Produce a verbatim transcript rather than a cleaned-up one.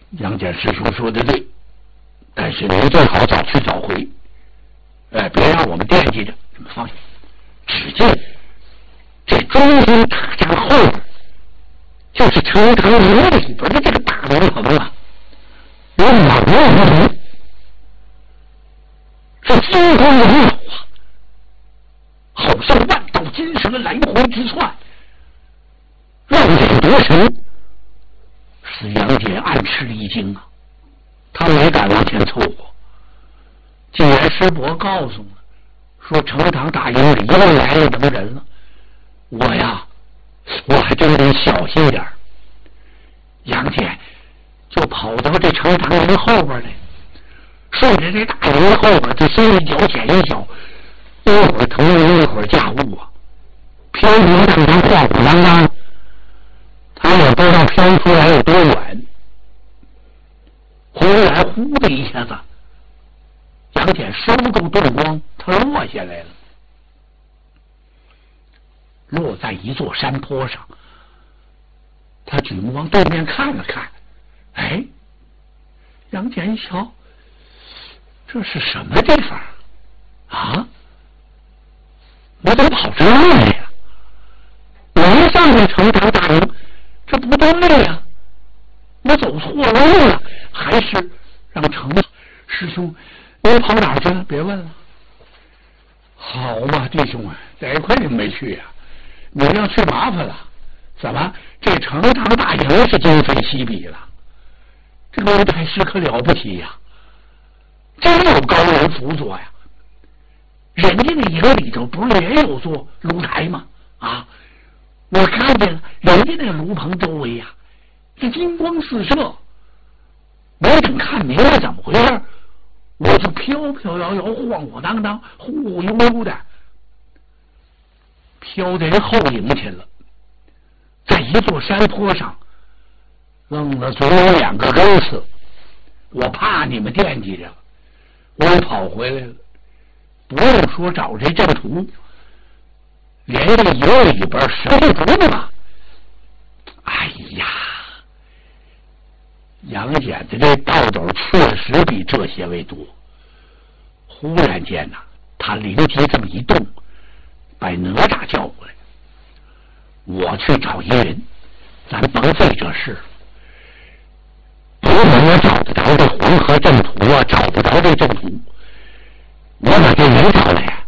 杨戬师兄说的对，但是你最好早去早回，哎，别让我们惦记着。你们放心。只见这中军大帐后边，就是城堂营里边的这个大龙棚啊，有两个人，这金光荣耀啊，好像万道金蛇来回直窜，让眼夺神。使杨戬暗吃了一惊啊，他没敢往前凑合。既然师伯告诉了，说城堂大营里又来了能人了，我呀，我还真得小心点儿。杨戬就跑到这城堂营后边来，顺着这大营后边，这深一脚浅一脚，一会儿腾云一会儿驾雾啊，飘飘荡荡，晃晃荡荡，他也不知道飘出来有多远。忽然呼的一下子，杨戬收住盾光，他落下来了，落在一座山坡上。他举目往对面看了看，哎，杨戬一瞧，这是什么地方啊？我怎么跑这儿来呀？我没上过城堂大营，这不对呀，我走错路了，还是让程师兄你跑哪儿去了？别问了。好嘛，弟兄啊，得亏你没去呀、啊，你要去麻烦了。怎么这城堂大营是今非昔比了？这个太师可了不起呀，真有高人辅佐呀。人家那营里头不是也有座炉台吗？啊，我看见了，人家那炉棚周围呀、啊，这金光四射。没等看明白怎么回事，我就飘飘摇摇、晃晃荡荡、忽忽悠悠的飘在人后营去了。在一座山坡上愣了足有两个更次，我怕你们惦记着，我也跑回来了。不用说找这正途，连这营里边什么不嘛。哎呀，杨戬的这道斗确实比这些为多。忽然间呐、啊，他灵机这么一动，把哪吒叫过来，我去找一人，咱甭费这事。不管我找得着这黄河正途啊，找不着这正途，我把这人找来呀、啊，